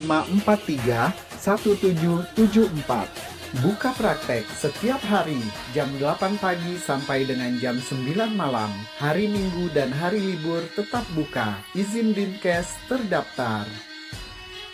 0812-543-1774. Buka praktek setiap hari jam 8 pagi sampai dengan jam 9 malam. Hari Minggu dan hari libur tetap buka. Izin Dinkes terdaftar.